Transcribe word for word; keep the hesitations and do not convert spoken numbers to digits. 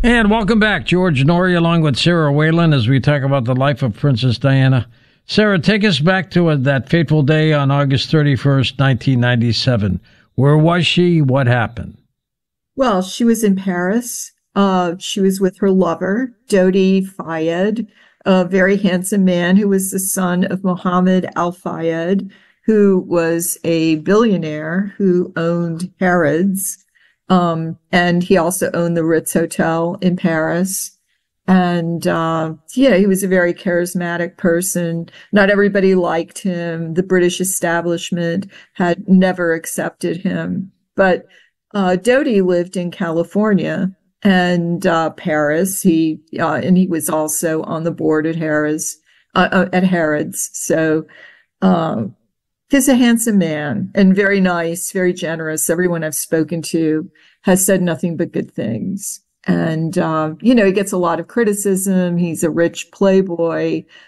And welcome back, George Noory, along with Sarah Whalen, as we talk about the life of Princess Diana. Sarah, take us back to uh, that fateful day on August thirty-first, nineteen ninety-seven. Where was she? What happened? Well, she was in Paris. Uh, she was with her lover, Dodi Fayed, a very handsome man who was the son of Mohammed Al Fayed, who was a billionaire who owned Harrods. Um, and he also owned the Ritz Hotel in Paris. And, uh, yeah, he was a very charismatic person. Not everybody liked him. The British establishment had never accepted him. But, uh, Dodi lived in California and, uh, Paris. He, uh, and he was also on the board at Harrods, uh, uh, at Harrods. So, um, he's a handsome man and very nice, very generous. Everyone I've spoken to has said nothing but good things. And, uh, you know, he gets a lot of criticism. He's a rich playboy,